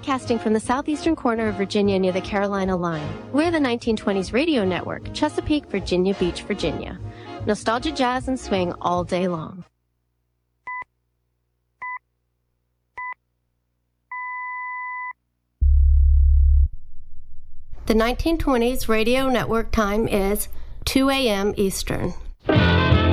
broadcasting from the southeastern corner of Virginia near the Carolina line. We're the 1920s radio network, Chesapeake, Virginia Beach, Virginia. Nostalgia, jazz, and swing all day long. The 1920s radio network time is 2 a.m. Eastern.